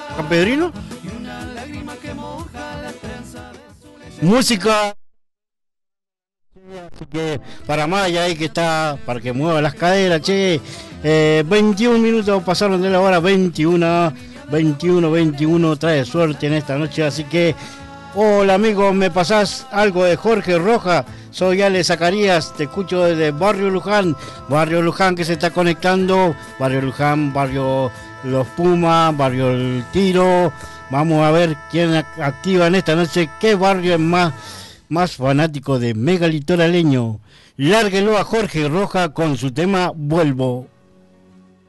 San Pedrino. Música. Así que para Maya ahí que está, para que mueva las caderas, che. 21 minutos pasaron de la hora 21, trae suerte en esta noche, así que hola amigo, ¿me pasás algo de Jorge Roja? Soy Ale Zacarías, te escucho desde Barrio Luján que se está conectando, Barrio Luján, Barrio Los Pumas, Barrio El Tiro. Vamos a ver quién activa en esta noche, qué barrio es más fanático de Mega Litoraleño. Lárguelo a Jorge Roja con su tema Vuelvo.